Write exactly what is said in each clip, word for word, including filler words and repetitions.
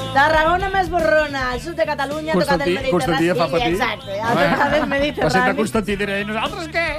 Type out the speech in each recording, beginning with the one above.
Tarragona més borrona, al sud de Catalunya, tocat el Mediterrani. Constantí ja fa patir. Exacte, ha tocat el Mediterrani. Va ser Constantí diré, i nosaltres què?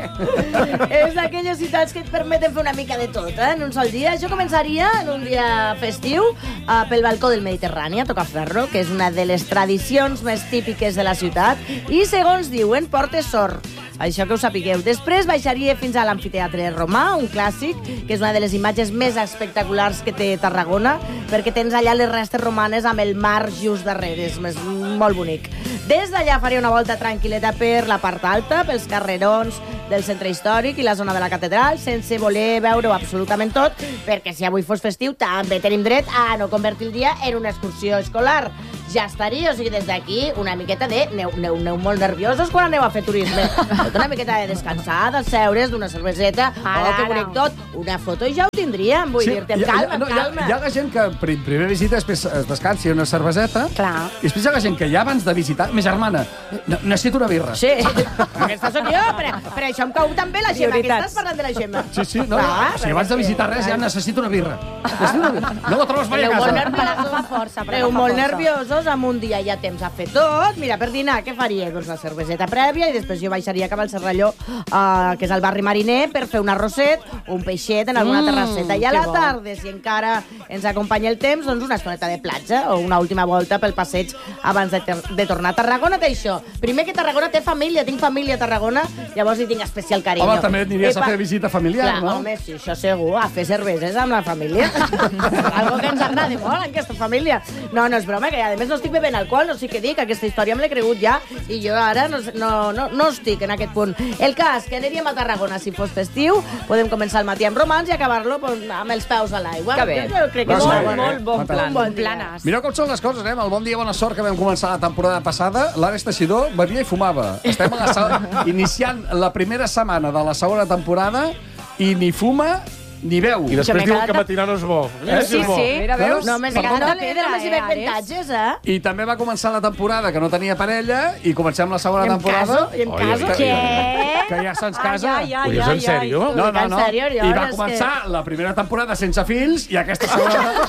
És d'aquelles ciutats que et permeten fer una mica de tot, eh, en un sol dia. Jo començaria en un dia festiu uh, pel balcó del Mediterrani, a tocar ferro, que és una de les tradicions més típiques de la ciutat, i segons diuen, portes sort. Això que ho sapigueu. Després baixaria fins a l'amfiteatre romà, un clàssic, que és una de les imatges més espectaculars que té Tarragona, perquè tens allà les restes romanes amb el mar just darrere. És molt bonic. Des d'allà faria una volta tranquil·leta per la part alta, pels carrerons del centre històric i la zona de la catedral, sense voler veure-ho absolutament tot, perquè si avui fos festiu també tenim dret a no convertir el dia en una excursió escolar. Ja estaria, o sigui, des d'aquí, una miqueta de... Neu, neu, neu molt nerviosos quan aneu a fer turisme. Una miqueta de descansar, de seure's, d'una cerveseta, oh, que bonic tot. Una foto i ja ho tindríem, vull sí, dir-te, amb calma, amb no, calma. Hi ha, hi ha gent que primer visita, després es descansi una cerveseta, clar. I després hi ha gent que ja abans de visitar... Ma germana, necessito una birra. Sí, aquesta soc jo, per, per això em cau també la Gemma, que estàs parlant de la Gemma. Sí, sí, no, clar, no, si abans de visitar res ja necessito una birra. Una birra. No la trobes mai a casa. Aneu molt nerviosos, amb un dia ja temps a fer tot. Mira, per dinar, què faria? Doncs la cerveseta prèvia i després jo baixaria cap al Serralló, uh, que és el barri mariner, per fer un arrosset, un peixet en alguna mm, terrasseta. I a la tarda, si encara ens acompanya el temps, doncs una estoneta de platja o una última volta pel passeig abans de, de tornar a Tarragona. Té això. Primer que Tarragona té família, tinc família a Tarragona, llavors hi tinc especial carinyo. Home, també aniries Epa, a fer visita familiar, clar, no? Home, sí, això segur, a fer cerveses amb la família. Algo que ens agrada molt, aquesta família. No, no és broma, que a més no estic bevent alcohol, no sé què dic, aquesta història me l'he cregut ja, i jo ara no, no, no, no estic en aquest punt. El cas, que aniríem a Tarragona si fos festiu, podem començar el matí amb romans i acabar-lo amb els peus a l'aigua. Que bé. Jo crec que és molt, molt, molt bon plan. Bon planes. Mireu com són les coses, eh? El bon dia, bona sort que vam començar la temporada passada. L'Àlex Teixidor bevia i fumava. Estem a la sala, iniciant la primera setmana de la segona temporada i ni fuma ni veu. I després diuen que matinar no és bo. Eh? Sí, sí. Mira, veus? No, més encara no pedra, només hi veig avantatges, eh? I també va començar la temporada que no tenia parella i comencem la segona temporada. I em caso? Què? Que ja se'ns casa. Ja, ja, ja, ja, en sèrio? No, no, no. I va començar la primera temporada sense fills i aquesta segona...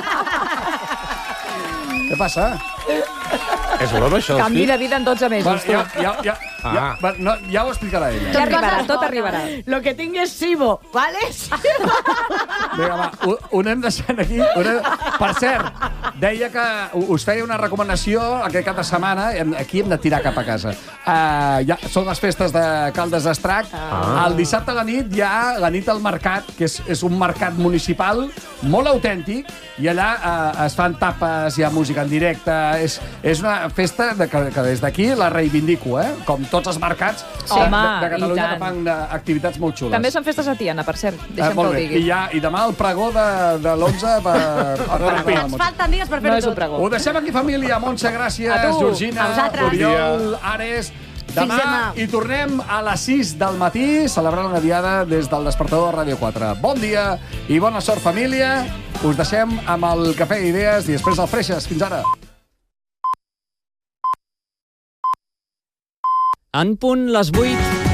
Què passa? És broma, això? Canvi de vida en dotze mesos, ja, ja, ja, Ah. ja, va, no, ja ho explicarà ella. Ja arribarà, tot arribarà. Lo que tinc és Sibo, ¿vale? Vinga, va, ho, ho anem deixant aquí. Anem... Per cert, deia que us feia una recomanació aquest cap de setmana. Aquí hem de tirar cap a casa. Uh, ja, són les festes de Caldes d'Estrac. Ah. El dissabte a la nit hi ha la nit al mercat, que és, és un mercat municipal molt autèntic, i allà uh, es fan tapes, hi ha música en directe. És, és una festa de, que, que des d'aquí la reivindico, eh? Com tots els mercats sí. de, de Catalunya que fan uh, activitats molt xules. També són festes a Tiana, per cert. Deixa'm uh, que ho digui. I, ja, I demà el pregó de, de l'onze per... per Ens falten dies per fer-ho no tot. Ho deixem aquí, família. Montse, gràcies. A tu. Georgina, Oriol, Ares. Demà i tornem a les sis del matí celebrant una diada des del despertador de Ràdio quatre. Bon dia i bona sort, família. Us deixem amb el Cafè Idees i després el Freixes. Fins ara. En punt les vuit.